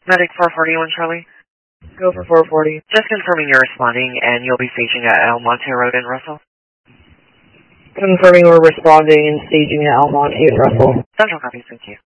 Medic 441 Charlie. Go for 440. Just confirming you're responding, and you'll be staging at Almonte Road in Russell. Confirming we're responding and staging at Almonte and Russell. Central copies, thank you.